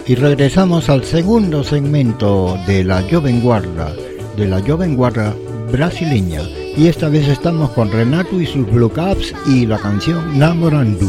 Y regresamos al segundo segmento de la Jovem Guarda brasileña. Y esta vez estamos con Renato y sus Blue Caps y la canción Namorando.